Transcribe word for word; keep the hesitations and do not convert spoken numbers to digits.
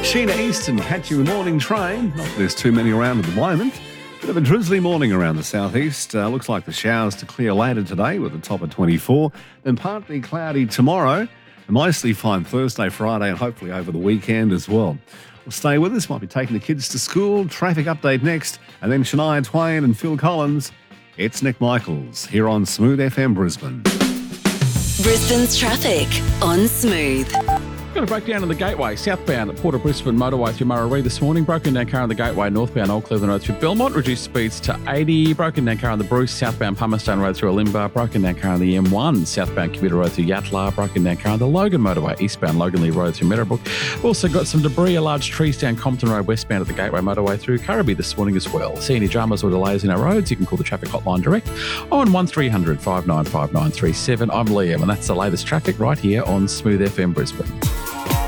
Sheena Easton, catch you in the morning train. Not that there's too many around at the moment. Bit of a drizzly morning around the southeast. Uh, looks like the showers to clear later today with a top of twenty-four. Then partly cloudy tomorrow. A mostly fine Thursday, Friday, and hopefully over the weekend as well. Well, stay with us. Might be taking the kids to school. Traffic update next. And then Shania Twain and Phil Collins. It's Nick Michaels here on Smooth F M Brisbane. Brisbane's traffic on Smooth. Got a breakdown on the Gateway, southbound at Port of Brisbane motorway through Murray this morning. Broken down car on the Gateway, northbound Old Cleveland Road through Belmont, reduced speeds to eighty. Broken down car on the Bruce, southbound Palmerston Road through Olimba. Broken down car on the M one, southbound Commuter Road through Yatala. Broken down car on the Logan motorway, eastbound Loganley Road through Meadowbrook. We've also got some debris, a large trees down Compton Road, westbound at the Gateway motorway through Currabee this morning as well. See any dramas or delays in our roads, you can call the traffic hotline direct on one three hundred, five nine five nine three seven. I'm Liam, and that's the latest traffic right here on Smooth F M Brisbane.